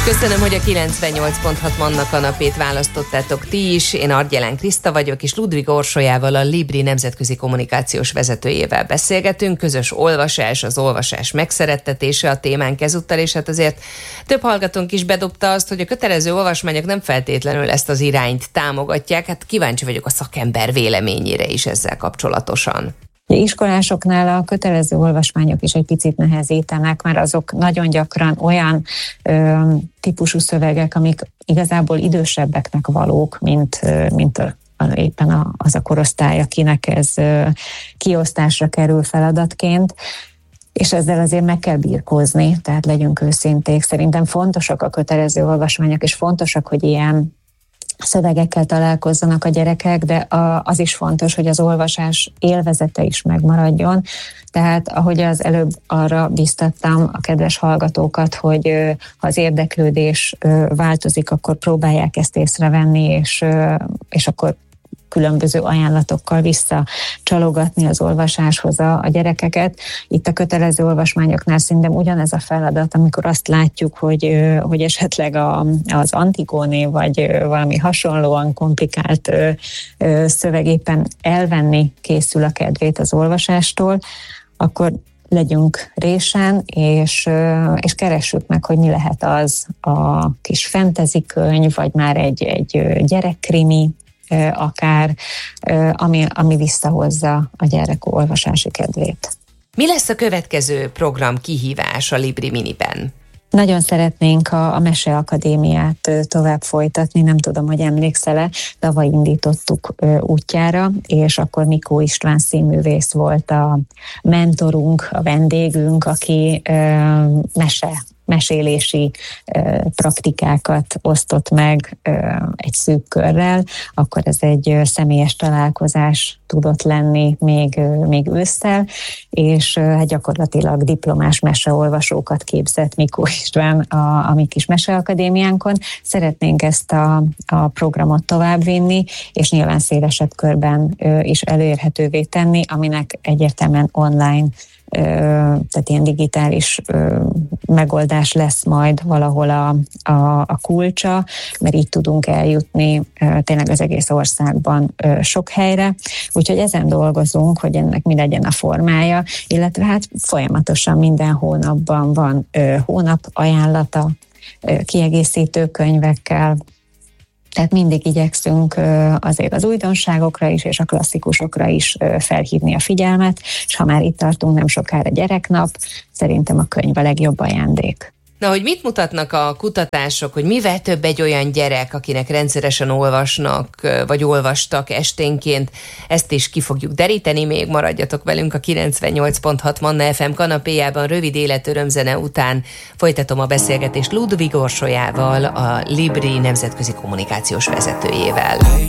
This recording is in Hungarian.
Köszönöm, hogy a 98.6 Manna kanapét választottátok ti is. Én Argyelán Kriszta vagyok, és Ludvig Orsolyával, a Libri nemzetközi kommunikációs vezetőjével beszélgetünk. Közös olvasás, az olvasás megszerettetése a témánk ezúttal, és hát azért több hallgatónk is bedobta azt, hogy a kötelező olvasmányok nem feltétlenül ezt az irányt támogatják. Hát kíváncsi vagyok a szakember véleményére is ezzel kapcsolatosan. Iskolásoknál a kötelező olvasmányok is egy picit nehezítenek, mert azok nagyon gyakran olyan típusú szövegek, amik igazából idősebbeknek valók, mint éppen az a korosztály, akinek ez kiosztásra kerül feladatként, és ezzel azért meg kell birkózni, tehát legyünk őszinték. Szerintem fontosak a kötelező olvasmányok, és fontosak, hogy ilyen szövegekkel találkozzanak a gyerekek, de az is fontos, hogy az olvasás élvezete is megmaradjon. Tehát ahogy az előbb arra biztattam a kedves hallgatókat, hogy ha az érdeklődés változik, akkor próbálják ezt észrevenni, és akkor különböző ajánlatokkal visszacsalogatni az olvasáshoz a gyerekeket. Itt a kötelező olvasmányoknál szerintem ugyanez a feladat, amikor azt látjuk, hogy esetleg az Antigóné vagy valami hasonlóan komplikált szöveg éppen elvenni készül a kedvét az olvasástól, akkor legyünk résen, és keressük meg, hogy mi lehet az a kis fantasy könyv, vagy már egy gyerekkrimi, akár, ami visszahozza a gyerek olvasási kedvét. Mi lesz a következő program kihívás a Libri Miniben? Nagyon szeretnénk a Meseakadémiát tovább folytatni, nem tudom, hogy emlékszel-e, tavaly indítottuk útjára, és akkor Mikó István színművész volt a mentorunk, a vendégünk, aki mesélési praktikákat osztott meg egy szűk körrel, akkor ez egy személyes találkozás tudott lenni még ősszel, és gyakorlatilag diplomás meseolvasókat képzett Mikó István a mi kis Meseakadémiánkon. Szeretnénk ezt a programot továbbvinni, és nyilván szélesebb körben is elérhetővé tenni, aminek egyértelműen online, tehát ilyen digitális megoldás lesz majd valahol a kulcsa, mert így tudunk eljutni tényleg az egész országban sok helyre. Úgyhogy ezen dolgozunk, hogy ennek mi legyen a formája, illetve hát folyamatosan minden hónapban van hónap ajánlata, kiegészítő könyvekkel, tehát mindig igyekszünk azért az újdonságokra is, és a klasszikusokra is felhívni a figyelmet, és ha már itt tartunk, nem sokára gyereknap, szerintem a könyv a legjobb ajándék. Na, hogy mit mutatnak a kutatások, hogy mivel több egy olyan gyerek, akinek rendszeresen olvasnak, vagy olvastak esténként, ezt is ki fogjuk deríteni, még maradjatok velünk a 98.6 Manna FM kanapéjában, rövid életörömzene után folytatom a beszélgetést Ludvig Orsolyával, a Libri nemzetközi kommunikációs vezetőjével.